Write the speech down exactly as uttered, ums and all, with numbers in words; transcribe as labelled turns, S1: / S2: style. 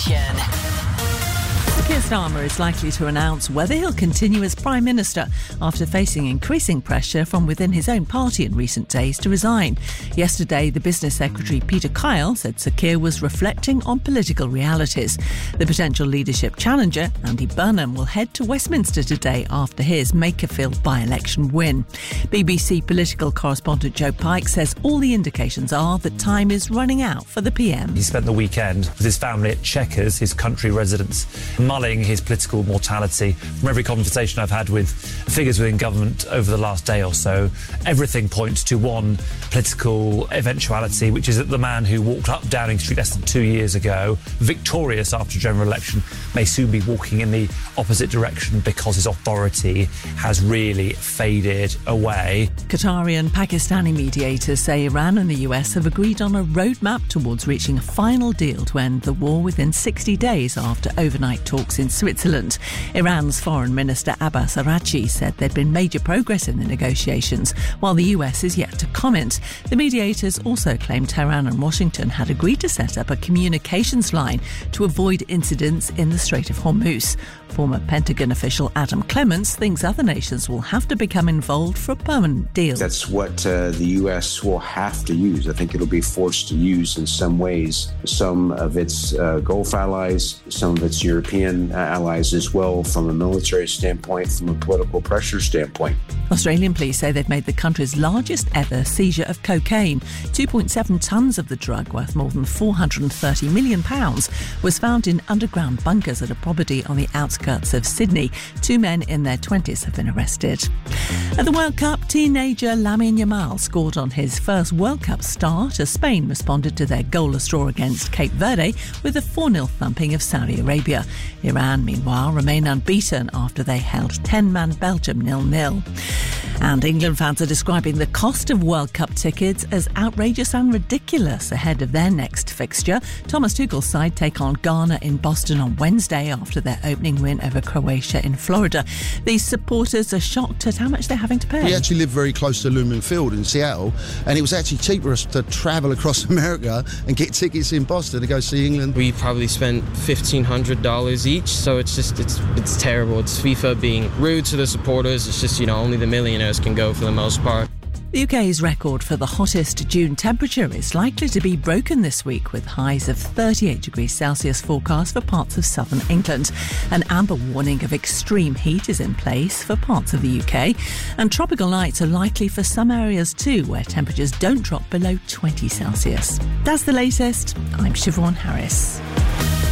S1: Nation.
S2: Keir Starmer is likely to announce whether he'll continue as Prime Minister after facing increasing pressure from within his own party in recent days to resign. Yesterday, the Business Secretary Peter Kyle said Sir Keir was reflecting on political realities. The potential leadership challenger, Andy Burnham, will head to Westminster today after his Makerfield by-election win. B B C political correspondent Joe Pike says all the indications are that time is running out for the P M.
S3: He spent the weekend with his family at Chequers, his country residence, mulling his political mortality. From every conversation I've had with figures within government over the last day or so, everything points to one political eventuality, which is that the man who walked up Downing Street less than two years ago, victorious after general election, may soon be walking in the opposite direction because his authority has really faded away.
S2: Qatari and Pakistani mediators say Iran and the U S have agreed on a roadmap towards reaching a final deal to end the war within sixty days after overnight talks in Switzerland. Iran's Foreign Minister Abbas Araghchi said there'd been major progress in the negotiations, while the U S is yet to comment. The mediators also claimed Tehran and Washington had agreed to set up a communications line to avoid incidents in the Strait of Hormuz. Former Pentagon official Adam Clements thinks other nations will have to become involved for a permanent deal.
S4: That's what uh, the U S will have to use. I think it'll be forced to use in some ways. Some of its uh, Gulf allies, some of its European allies as well, from a military standpoint, from a political pressure standpoint.
S2: Australian police say they've made the country's largest ever seizure of cocaine. two point seven tonnes of the drug, worth more than four hundred thirty million pounds, was found in underground bunkers at a property on the outskirts of Sydney. Two men in their twenties have been arrested. At the World Cup, teenager Lamine Yamal scored on his first World Cup start as Spain responded to their goalless draw against Cape Verde with a four nil thumping of Saudi Arabia. Iran, meanwhile, remain unbeaten after they held ten-man Belgium nil nil. And England fans are describing the cost of World Cup tickets as outrageous and ridiculous ahead of their next fixture. Thomas Tuchel's side take on Ghana in Boston on Wednesday after their opening win over Croatia in Florida. These supporters are shocked at how much they're having to pay.
S5: We actually live very close to Lumen Field in Seattle, and it was actually cheaper to travel across America and get tickets in Boston to go see England.
S6: We probably spent fifteen hundred dollars each, so it's just, it's it's terrible. It's FIFA being rude to the supporters. It's just, you know, only the millionaires can go for the most part.
S2: The U K's record for the hottest June temperature is likely to be broken this week, with highs of thirty-eight degrees Celsius forecast for parts of southern England. An amber warning of extreme heat is in place for parts of the U K, and tropical nights are likely for some areas too, where temperatures don't drop below twenty Celsius. That's the latest. I'm Siobhan Harris.